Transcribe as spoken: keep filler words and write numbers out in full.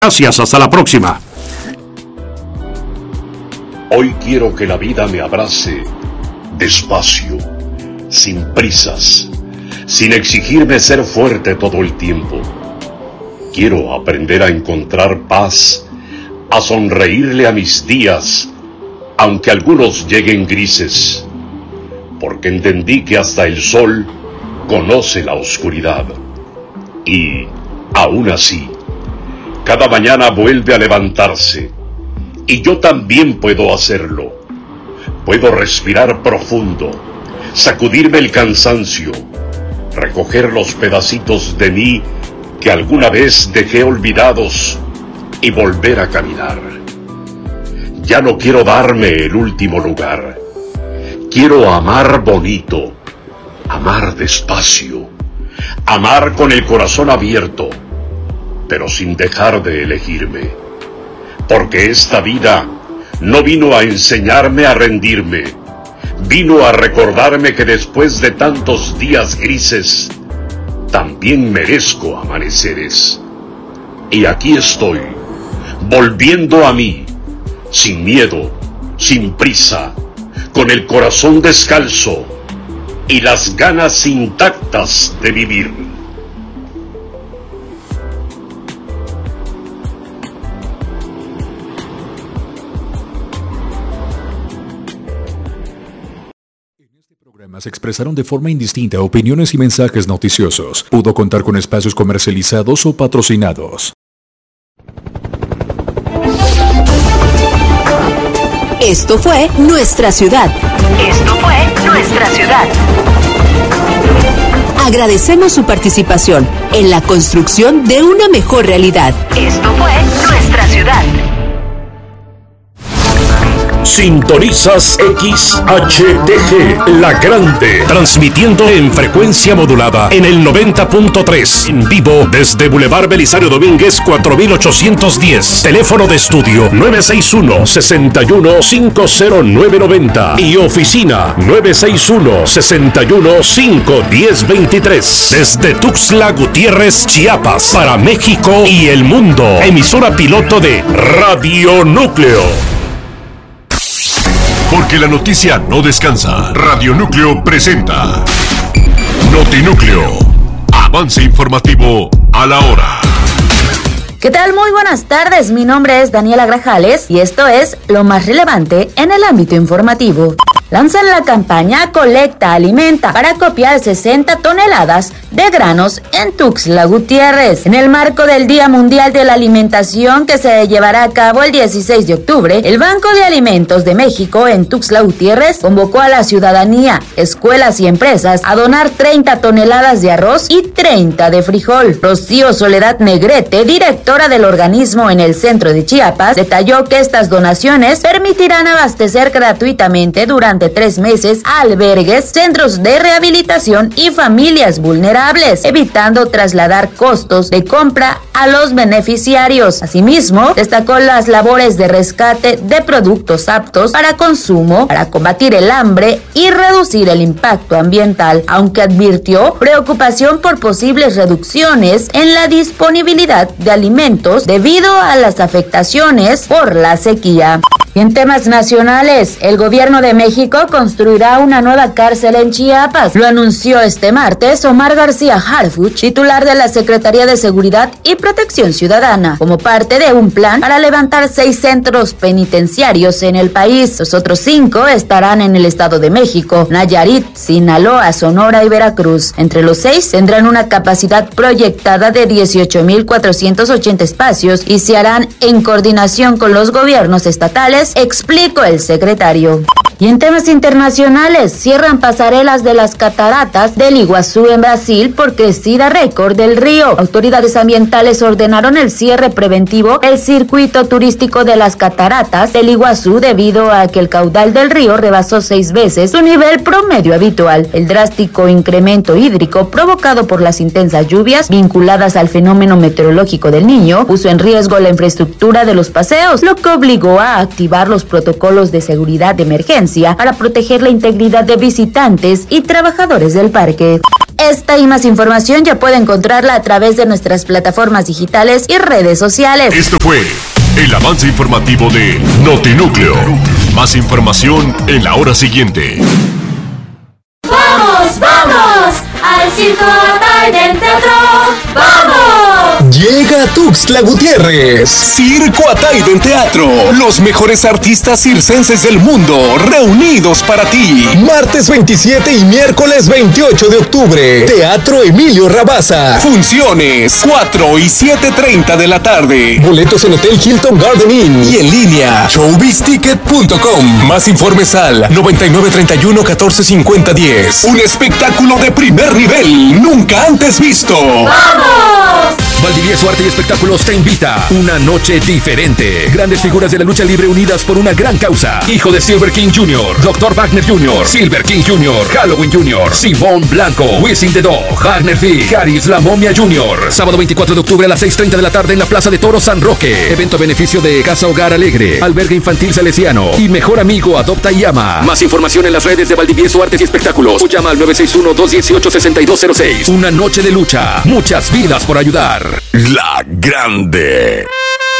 Gracias, hasta la próxima. Hoy quiero que la vida me abrace despacio, sin prisas, sin exigirme ser fuerte todo el tiempo. Quiero aprender a encontrar paz, a sonreírle a mis días, aunque algunos lleguen grises, porque entendí que hasta el sol conoce la oscuridad. Y, aún así, cada mañana vuelve a levantarse, y yo también puedo hacerlo. Puedo respirar profundo, sacudirme el cansancio, recoger los pedacitos de mí que alguna vez dejé olvidados y volver a caminar. Ya no quiero darme el último lugar. Quiero amar bonito, amar despacio, amar con el corazón abierto, pero sin dejar de elegirme, porque esta vida no vino a enseñarme a rendirme, vino a recordarme que después de tantos días grises, también merezco amaneceres. Y aquí estoy, volviendo a mí, sin miedo, sin prisa, con el corazón descalzo y las ganas intactas de vivir. Se expresaron de forma indistinta opiniones y mensajes noticiosos. Pudo contar con espacios comercializados o patrocinados. Esto fue Nuestra Ciudad. Esto fue Nuestra Ciudad. Agradecemos su participación en la construcción de una mejor realidad. Esto fue Nuestra Ciudad. Sintonizas X H D G, La Grande, transmitiendo en frecuencia modulada en el noventa punto tres, en vivo desde Boulevard Belisario Domínguez cuatro mil ochocientos diez, teléfono de estudio nueve seis uno, seis uno cinco cero nueve nueve cero y oficina nueve seis uno, seis uno cinco uno cero dos tres, desde Tuxtla Gutiérrez, Chiapas, para México y el mundo, emisora piloto de Radio Núcleo. Porque la noticia no descansa. Radio Núcleo presenta Notinúcleo, avance informativo a la hora. ¿Qué tal? Muy buenas tardes, mi nombre es Daniela Grajales y esto es lo más relevante en el ámbito informativo. Lanzan la campaña Colecta Alimenta para copiar sesenta toneladas de granos en Tuxtla Gutiérrez. En el marco del Día Mundial de la Alimentación que se llevará a cabo el dieciséis de octubre, el Banco de Alimentos de México en Tuxtla Gutiérrez convocó a la ciudadanía, escuelas y empresas a donar treinta toneladas de arroz y treinta de frijol. Rocío Soledad Negrete, directora del organismo en el centro de Chiapas, detalló que estas donaciones permitirán abastecer gratuitamente durante tres meses a albergues, centros de rehabilitación y familias vulnerables, evitando trasladar costos de compra a los beneficiarios. Asimismo, destacó las labores de rescate de productos aptos para consumo, para combatir el hambre y reducir el impacto ambiental, aunque advirtió preocupación por posibles reducciones en la disponibilidad de alimentos debido a las afectaciones por la sequía. Y en temas nacionales, el gobierno de México construirá una nueva cárcel en Chiapas. Lo anunció este martes Omar García Harfuch, titular de la Secretaría de Seguridad y Protección Ciudadana, como parte de un plan para levantar seis centros penitenciarios en el país. Los otros cinco estarán en el Estado de México, Nayarit, Sinaloa, Sonora y Veracruz. Entre los seis tendrán una capacidad proyectada de dieciocho mil cuatrocientos ochenta espacios y se harán en coordinación con los gobiernos estatales, explicó el secretario. Y en temas internacionales, cierran pasarelas de las cataratas del Iguazú en Brasil por crecida récord del río. Autoridades ambientales ordenaron el cierre preventivo del circuito turístico de las cataratas del Iguazú debido a que el caudal del río rebasó seis veces su nivel promedio habitual. El drástico incremento hídrico provocado por las intensas lluvias vinculadas al fenómeno meteorológico del Niño puso en riesgo la infraestructura de los paseos, lo que obligó a activar los protocolos de seguridad de emergencia para proteger la integridad de visitantes y trabajadores del parque. Esta y más información ya puede encontrarla a través de nuestras plataformas digitales y redes sociales. Esto fue el avance informativo de Notinúcleo. Más información en la hora siguiente. ¡Vamos, vamos! ¡Al Circo Ataide Teatro! ¡Vamos! Llega Tuxtla Gutiérrez. Circo Ataide Teatro. Los mejores artistas circenses del mundo reunidos para ti. Martes veintisiete y miércoles veintiocho de octubre. Teatro Emilio Rabasa. Funciones cuatro y siete treinta de la tarde. Boletos en Hotel Hilton Garden Inn y en línea showbiz ticket punto com. Más informes al noventa y nueve treinta y uno catorce cincuenta diez. Un espectáculo de primer nivel nunca antes visto. ¡Vamos! Valdivieso Arte y Espectáculos te invita. Una noche diferente. Grandes figuras de la lucha libre unidas por una gran causa. Hijo de Silver King junior, doctor Wagner junior, Silver King junior, Halloween junior, Simón Blanco, Wisin the Dog, Wagner Vic, Haris la Momia junior Sábado veinticuatro de octubre a las seis treinta de la tarde en la Plaza de Toros San Roque. Evento a beneficio de Casa Hogar Alegre, Albergue Infantil Salesiano y Mejor Amigo Adopta y Ama. Más información en las redes de Valdivieso Artes y Espectáculos. O llama al nueve seis uno, dos uno ocho, seis dos cero seis. Una noche de lucha. Muchas vidas por ayudar. La Grande.